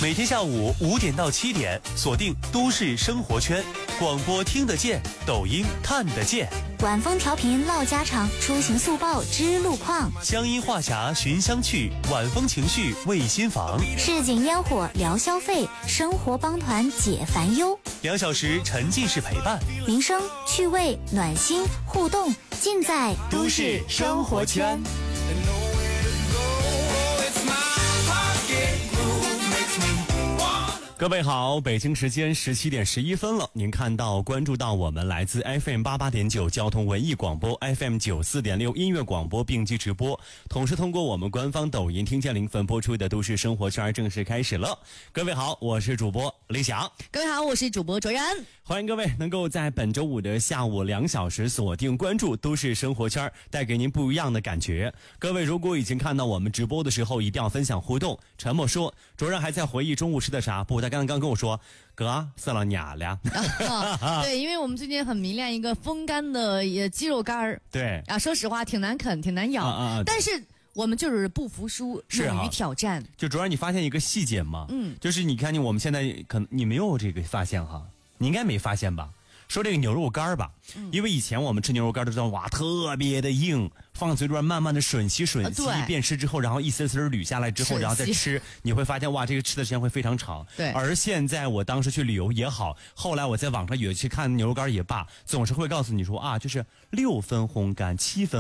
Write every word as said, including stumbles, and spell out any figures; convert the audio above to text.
每天下午五点到七点，锁定都市生活圈，广播听得见，抖音看得见。 晚风调频唠家常，出行速报知路况， 乡音话匣寻香趣，晚风情绪慰心房， 市井烟火聊消费，生活帮团解烦忧。 两小时沉浸式陪伴， 民生趣味暖心互动，尽在都市生活圈。各位好，北京时间十七点十一分了，您看到关注到我们来自 F M 八八点九交通文艺广播 F M 九四点六音乐广播并机直播，同时通过我们官方抖音听见零分播出的都市生活圈正式开始了。各位好，我是主播李想。 各位好，我是主播卓然。 欢迎各位能够在本周五的下午两小时锁定关注都市生活圈，带给您不一样的感觉。各位如果已经看到我们直播的时候，一定要分享互动。陈默说卓然还在回忆中午吃的啥，不，他刚刚跟我说哥色了娘了、 啊、对，因为我们最近很迷恋一个风干的鸡肉干儿， 对啊，说实话挺难啃挺难咬、啊啊、但是我们就是不服输，勇于挑战。 就主要你发现一个细节吗？嗯，就是你看你我们现在可能你没有这个发现哈，你应该没发现吧？说这个牛肉干吧、嗯，因为以前我们吃牛肉干都知道哇特别的硬，放嘴里边慢慢的吮吸吮吸、啊、变湿之后，然后一丝丝捋下来之后，然后再吃，你会发现哇这个吃的时间会非常长。 对， 而现在我当时去旅游也好，后来我在网上也去看牛肉干也罢，总是会告诉你说啊，就是六分烘干七分